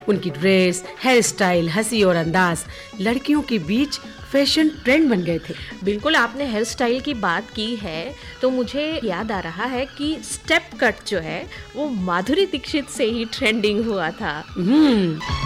उनकी dress, hair style, हंसी और अंदाज लड़कियों के बीच फैशन ट्रेंड बन गए थे। बिल्कुल, आपने हेयर स्टाइल की बात की है तो मुझे याद आ रहा है कि स्टेप कट जो है वो माधुरी दीक्षित से ही ट्रेंडिंग हुआ था।